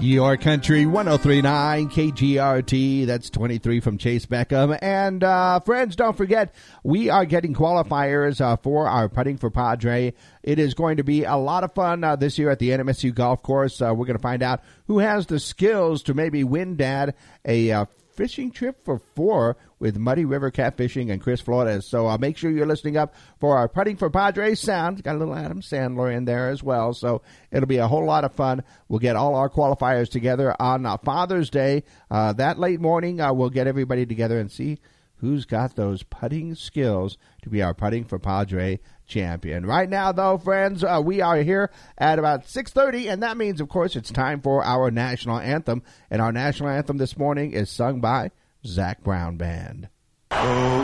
Your Country 103.9 KGRT. That's 23 from Chase Beckham. And friends, don't forget, we are getting qualifiers for our Putting for Padre. It is going to be a lot of fun this year at the NMSU Golf Course. We're going to find out who has the skills to maybe win Dad a fishing trip for 4 with Muddy River Catfishing and Chris Flores. So make sure you're listening up for our Putting for Padres sound. Got a little Adam Sandler in there as well. So it'll be a whole lot of fun. We'll get all our qualifiers together on Father's Day. That late morning, we'll get everybody together and see who's got those putting skills to be our Putting for Padre champion. Right now, though, friends, we are here at about 6:30, and that means, of course, it's time for our national anthem. And our national anthem this morning is sung by Zac Brown Band.